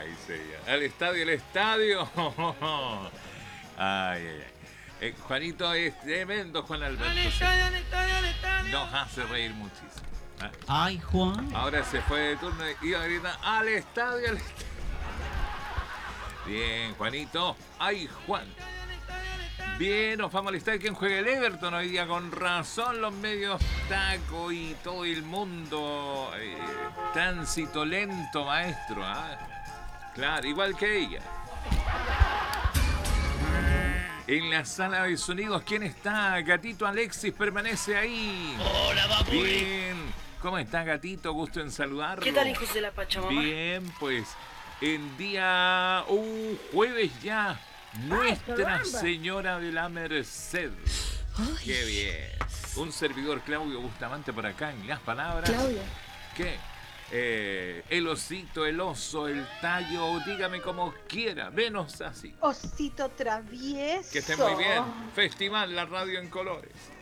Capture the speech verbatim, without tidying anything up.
Ay, señor. Al estadio, al estadio. Ay, ay, ay. Eh, Juanito es tremendo, Juan Alberto. Al estadio, al estadio, al estadio. Nos hace reír muchísimo. ¿Ah? Ay, Juan. Ahora se fue de turno y iba a gritar al estadio, al estadio. Bien, Juanito. Ay, Juan. Bien, nos vamos al estadio. ¿Quién juega el Everton hoy día? Con razón los medios taco y todo el mundo. Eh, tránsito lento, maestro. ¿Ah? Claro, igual que ella. En la sala de sonidos, ¿quién está? Gatito Alexis permanece ahí. Hola, Babuli. Bien. ¿Cómo está, Gatito? Gusto en saludarlo. ¿Qué tal, hijos de la Pachamama? Bien, pues, en día uh, jueves ya, Nuestra caramba. Señora de la Merced. Ay, Qué bien. Un servidor, Claudio Bustamante, por acá en las palabras. Claudia. ¿Qué? Eh, el osito, el oso, el tallo, dígame como quiera, menos así. Osito travieso. Que esté muy bien. Festival La Radio en Colores.